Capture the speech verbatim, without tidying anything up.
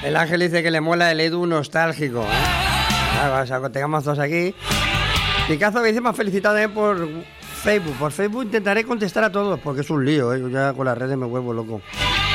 El Ángel dice que le mola el Edu nostálgico, ¿eh? Ah, o sea, que tengamos dos aquí. Picazo me dice, me ha felicitado también por Facebook. Por Facebook intentaré contestar a todos, porque es un lío, ¿eh? Yo ya con las redes me vuelvo loco.